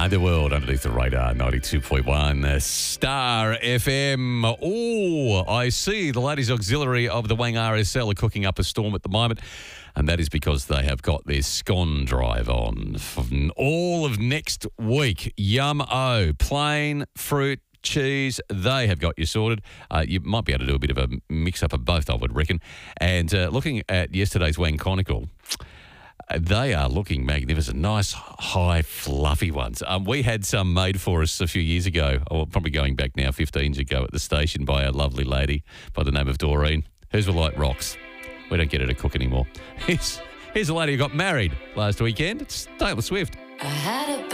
The world underneath the radar, 92.1 Star FM. Oh, I see the ladies auxiliary of the Wang RSL are cooking up a storm at the moment, and that is because they have got their scone drive on for all of next week. Yum-o, plain fruit, cheese, they have got you sorted. You might be able to do a bit of a mix-up of both, I would reckon. And looking at yesterday's Wang Chronicle, they are looking magnificent. Nice, high, fluffy ones. We had some made for us a few years ago, or probably going back now 15 years ago at the station by a lovely lady by the name of Doreen. Hers were like rocks. We don't get her to cook anymore. Here's a lady who got married last weekend. It's Taylor Swift. I had a